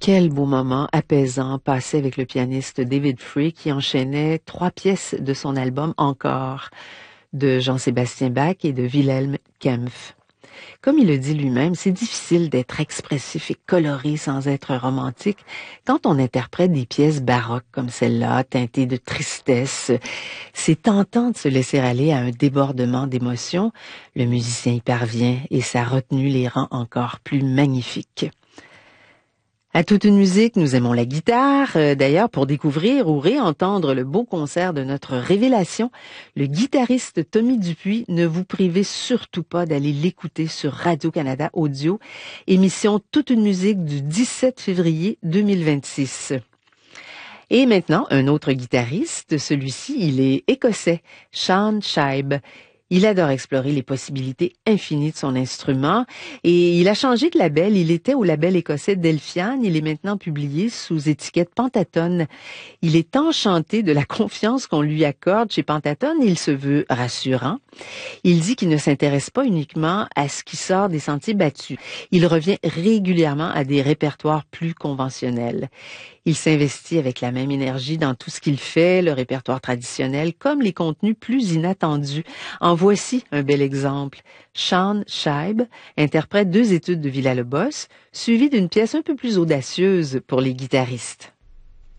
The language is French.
Quel beau moment apaisant passé avec le pianiste David Free qui enchaînait 3 pièces de son album Encore, de Jean-Sébastien Bach et de Wilhelm Kempff. Comme il le dit lui-même, c'est difficile d'être expressif et coloré sans être romantique quand on interprète des pièces baroques comme celle-là, teintées de tristesse. C'est tentant de se laisser aller à un débordement d'émotions. Le musicien y parvient et sa retenue les rend encore plus magnifiques. À toute une musique, nous aimons la guitare. D'ailleurs, pour découvrir ou réentendre le beau concert de notre révélation, le guitariste Tommy Dupuis, ne vous privez surtout pas d'aller l'écouter sur Radio-Canada Audio, émission Toute une musique du 17 février 2026. Et maintenant, un autre guitariste, celui-ci, il est écossais, Sean Shibe. Il adore explorer les possibilités infinies de son instrument et il a changé de label. Il était au label écossais Delphian. Il est maintenant publié sous étiquette Pentaton. Il est enchanté de la confiance qu'on lui accorde chez Pentaton. Il se veut rassurant. Il dit qu'il ne s'intéresse pas uniquement à ce qui sort des sentiers battus. Il revient régulièrement à des répertoires plus conventionnels. Il s'investit avec la même énergie dans tout ce qu'il fait, le répertoire traditionnel, comme les contenus plus inattendus. En voici un bel exemple. Sean Shibe interprète 2 études de Villa-Lobos, suivies d'une pièce un peu plus audacieuse pour les guitaristes.